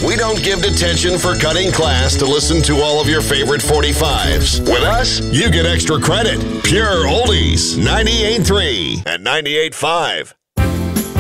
We don't give detention for cutting class to listen to all of your favorite 45s. With us, you get extra credit. Pure oldies, 98.3 and 98.5.